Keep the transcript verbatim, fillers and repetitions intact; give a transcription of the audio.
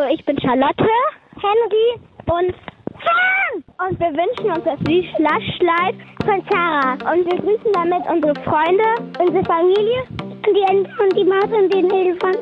ich bin Charlotte, Henry und Fang! Und wir wünschen uns das Lied Flashlight von Sarah. Und wir grüßen damit unsere Freunde, unsere Familie und die Ente und die Maus und den Elefant.